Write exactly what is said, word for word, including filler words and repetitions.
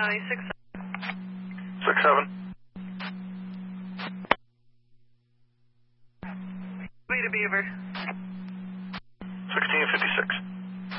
County, six six seven. Way to Beaver. sixteen fifty-six.